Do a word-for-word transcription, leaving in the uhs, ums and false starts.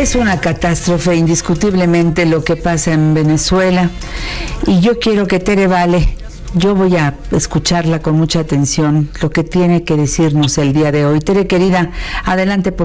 Es una catástrofe indiscutiblemente lo que pasa en Venezuela y yo quiero que Tere Vale, yo voy a escucharla con mucha atención, lo que tiene que decirnos el día de hoy. Tere, querida, adelante por